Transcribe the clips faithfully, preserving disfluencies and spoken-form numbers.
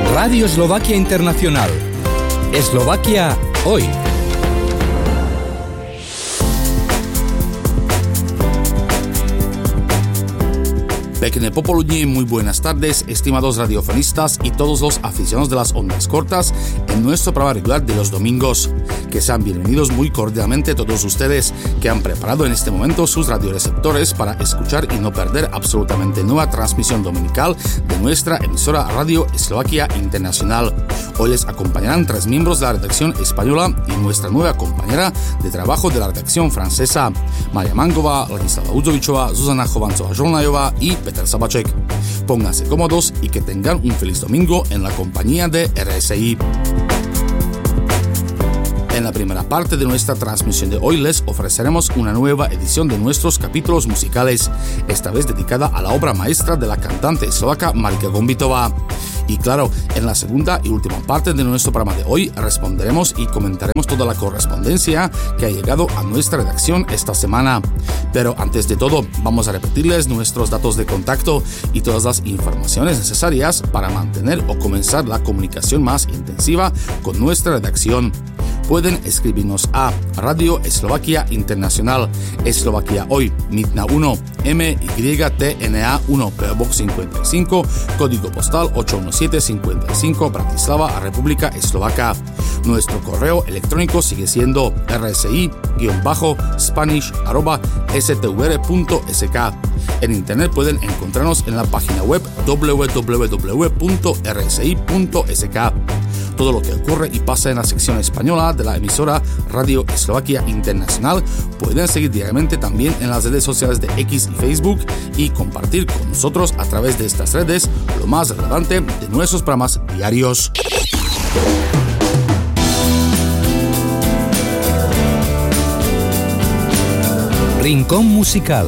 Radio Eslovaquia Internacional. Eslovaquia hoy. Pekné popoludní, muy buenas tardes, estimados radiofonistas y todos los aficionados de las ondas cortas en nuestro programa regular de los domingos. Que sean bienvenidos muy cordialmente todos ustedes que han preparado en este momento sus radioreceptores para escuchar y no perder absolutamente nueva transmisión dominical de nuestra emisora Radio Eslovaquia Internacional. Hoy les acompañarán tres miembros de la redacción española y nuestra nueva compañera de trabajo de la redacción francesa, Maria Mangová, Ladislava Udzovičová, Zuzana Chovancová-Žolnajová y Peter Sabaček. Pónganse cómodos y que tengan un feliz domingo en la compañía de R S I. En la primera parte de nuestra transmisión de hoy les ofreceremos una nueva edición de nuestros capítulos musicales, esta vez dedicada a la obra maestra de la cantante eslovaca Marika Gombitová. Y claro, en la segunda y última parte de nuestro programa de hoy responderemos y comentaremos toda la correspondencia que ha llegado a nuestra redacción esta semana. Pero antes de todo, vamos a repetirles nuestros datos de contacto y todas las informaciones necesarias para mantener o comenzar la comunicación más intensiva con nuestra redacción. Pueden escribirnos a Radio Eslovaquia Internacional, Eslovaquia Hoy, Mitna uno, M Y T N A uno, P O Box cincuenta y cinco, código postal ocho uno siete cinco cinco, Bratislava, República Eslovaca. Nuestro correo electrónico sigue siendo rsi-spanish arroba stvr.sk. En internet pueden encontrarnos en la página web w w w punto r s i punto s k. Todo lo que ocurre y pasa en la sección española de la emisora Radio Eslovaquia Internacional pueden seguir diariamente también en las redes sociales de X y Facebook y compartir con nosotros a través de estas redes lo más relevante de nuestros programas diarios. Rincón musical.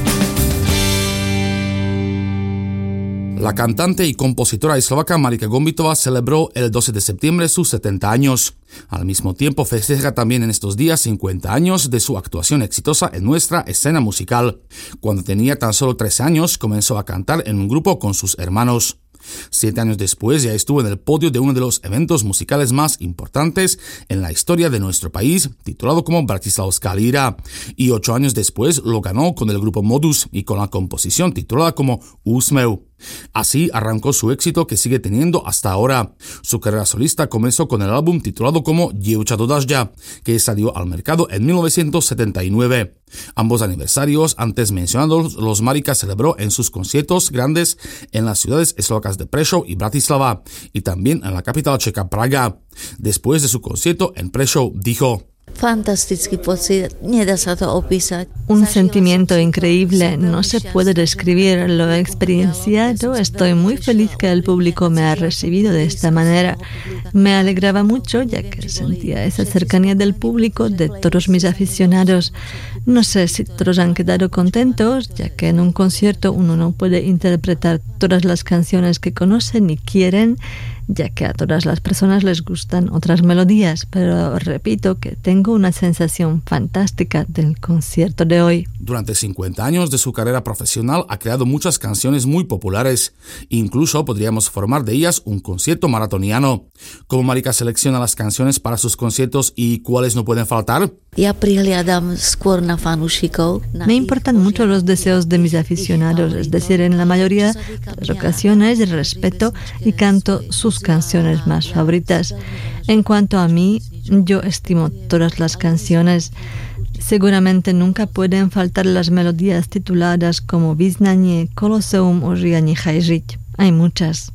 La cantante y compositora eslovaca Marika Gombitová celebró el doce de septiembre sus setenta años. Al mismo tiempo festeja también en estos días cincuenta años de su actuación exitosa en nuestra escena musical. Cuando tenía tan solo trece años comenzó a cantar en un grupo con sus hermanos. Siete años después ya estuvo en el podio de uno de los eventos musicales más importantes en la historia de nuestro país, titulado como Bratislavská líra, y ocho años después lo ganó con el grupo Modus y con la composición titulada como Úsmev. Así arrancó su éxito que sigue teniendo hasta ahora. Su carrera solista comenzó con el álbum titulado como Dievča do dažďa, que salió al mercado en mil novecientos setenta y nueve. Ambos aniversarios antes mencionados los Marika celebró en sus conciertos grandes en las ciudades eslovacas de Prešov y Bratislava y también en la capital checa Praga. Después de su concierto en Prešov dijo: Fantastický pocit, nedá sa to opísať. Un sentimiento increíble, no se puede describir, lo he experienciado, estoy muy feliz que el público me ha recibido de esta manera. Me alegraba mucho ya que sentía esa cercanía del público, de todos mis aficionados. No sé si todos han quedado contentos, ya que en un concierto uno no puede interpretar todas las canciones que conocen y quieren, ya que a todas las personas les gustan otras melodías, pero repito que tengo una sensación fantástica del concierto de hoy. Durante cincuenta años de su carrera profesional ha creado muchas canciones muy populares, incluso podríamos formar de ellas un concierto maratoniano. ¿Cómo Marika selecciona las canciones para sus conciertos y cuáles no pueden faltar? Ja prihliadam skôr na fanúšikov. Me importan mucho los deseos de mis aficionados, es decir, en la mayoría de las ocasiones respeto y canto sus canciones más favoritas. En cuanto a mí, yo estimo todas las canciones. Seguramente nunca pueden faltar las melodías tituladas como Význanie, Koloseum o Žiadne chaj žiť. Hay muchas.